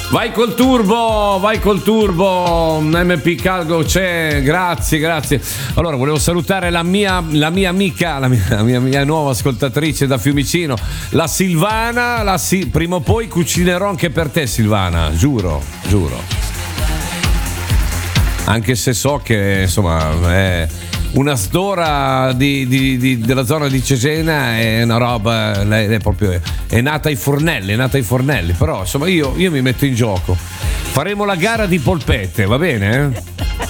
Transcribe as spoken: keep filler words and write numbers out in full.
Vai col turbo, vai col turbo, M P Calgo c'è, grazie, grazie. Allora, volevo salutare la mia, la mia amica, la mia, la mia, mia nuova ascoltatrice da Fiumicino, la Silvana, la si- prima o poi cucinerò anche per te, Silvana, giuro, giuro. Anche se so che, insomma, è una stora di, di, di, della zona di Cesena, è una roba, lei è proprio è nata ai fornelli, è nata ai fornelli, però insomma io, io mi metto in gioco. Faremo la gara di polpette, va bene?